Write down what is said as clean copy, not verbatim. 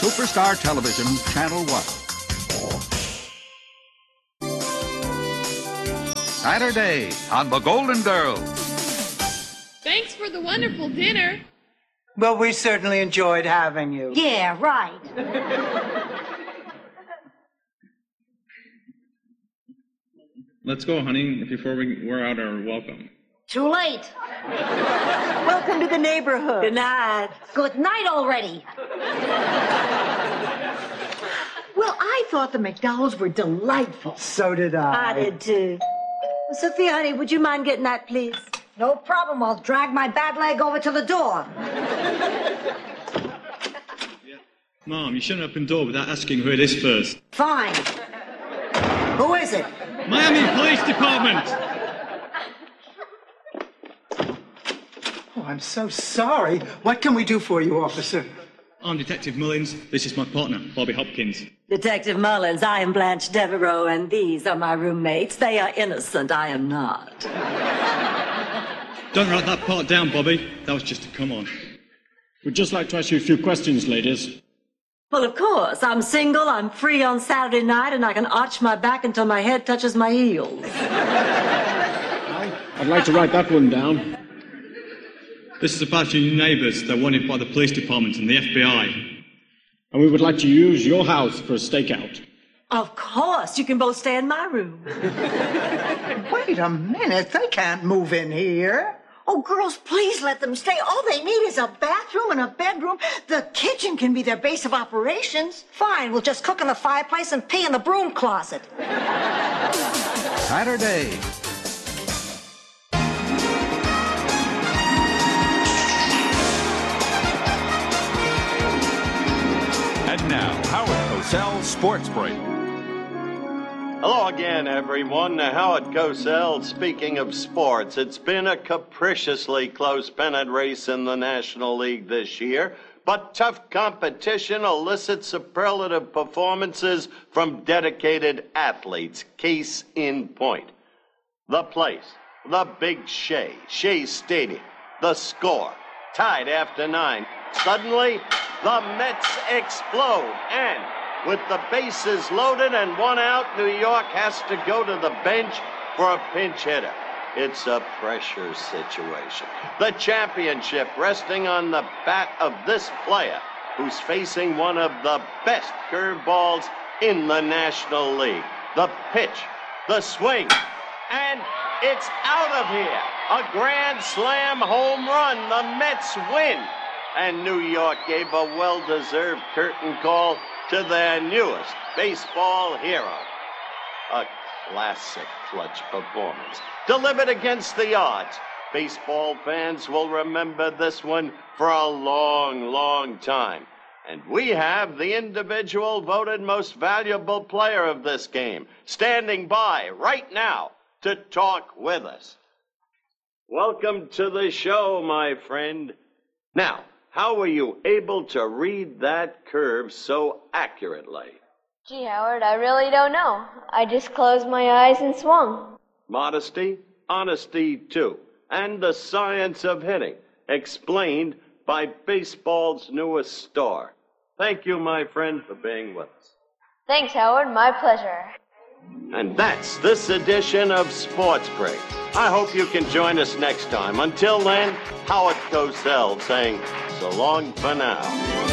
Superstar Television, Channel 1. Saturday on The Golden Girls. Thanks for the wonderful dinner. Well, we certainly enjoyed having you. Yeah, right. Let's go, honey, before we wear out our welcome. Too late. Welcome to the neighborhood. Good night. Good night already. Well, I thought the McDowells were delightful. So did I. I did too. Sophia, honey, would you mind getting that, please? No problem. I'll drag my bad leg over to the door. Mom, you shouldn't open the door without asking who it is first. Fine. Who is it? Miami Police Department! Oh, I'm so sorry. What can we do for you, officer? I'm Detective Mullins. This is my partner, Bobby Hopkins. Detective Mullins, I am Blanche Devereaux, and these are my roommates. They are innocent. I am not. Don't write that part down, Bobby. That was just a come on. We'd just like to ask you a few questions, ladies. Well, of course. I'm single, I'm free on Saturday night, and I can arch my back until my head touches my heels. I'd like to write that one down. This is about your new neighbours. They're wanted by the police department and the FBI. And we would like to use your house for a stakeout. Of course. You can both stay in my room. Wait a minute. They can't move in here. Oh, girls, please let them stay. All they need is a bathroom and a bedroom. The kitchen can be their base of operations. Fine. We'll just cook in the fireplace and pee in the broom closet. Saturday. And now, Howard Cosell Sports Break. Hello again, everyone. Howard Cosell. Speaking of sports, it's been a capriciously close pennant race in the National League this year, but tough competition elicits superlative performances from dedicated athletes. Case in point. The place, the Big Shea Stadium. The score, tied after 9. Suddenly, the Mets explode, and with the bases loaded and 1 out, New York has to go to the bench for a pinch hitter. It's a pressure situation. The championship resting on the bat of this player, who's facing one of the best curveballs in the National League. The pitch, the swing, and it's out of here. A grand slam home run. The Mets win. And New York gave a well-deserved curtain call to their newest baseball hero. A classic clutch performance, delivered against the odds. Baseball fans will remember this one for a long, long time. And we have the individual voted most valuable player of this game standing by right now to talk with us. Welcome to the show, my friend. Now, how were you able to read that curve so accurately? Gee, Howard, I really don't know. I just closed my eyes and swung. Modesty, honesty, too, and the science of hitting, explained by baseball's newest star. Thank you, my friend, for being with us. Thanks, Howard. My pleasure. And that's this edition of Sports Break. I hope you can join us next time. Until then, Howard Cosell saying so long for now.